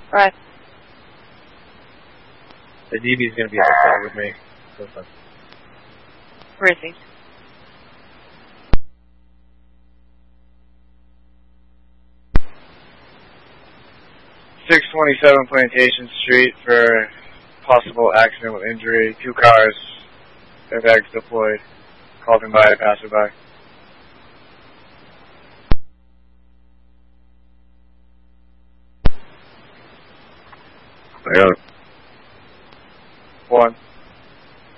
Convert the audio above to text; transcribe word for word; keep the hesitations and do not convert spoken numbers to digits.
Alright. The D B's gonna be outside with me. So fun. Where is he? six twenty-seven Plantation Street for possible accident with injury. Two cars, airbags deployed. Called in by a passerby. I got it. One.